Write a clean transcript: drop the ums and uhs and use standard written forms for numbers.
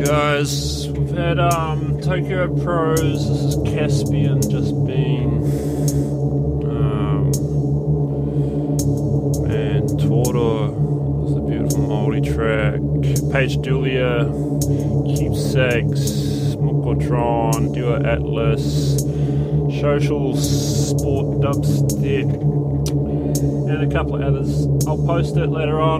Guys, we've had Tokyo Pros. This is Caspian just been. And Toro is a beautiful Māori track. Page Julia, Keepsakes, Mokotron, Duo Atlas, Social Sport Dubstep, and a couple of others. I'll post it later on.